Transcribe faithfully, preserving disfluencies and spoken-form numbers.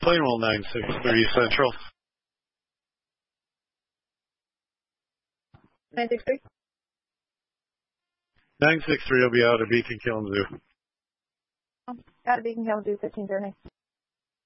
Plainwell nine six three Central. nine six three? nine six three will be out of Beacon Kalamazoo. Oh, out of Beacon Kalamazoo, fifteen thirty.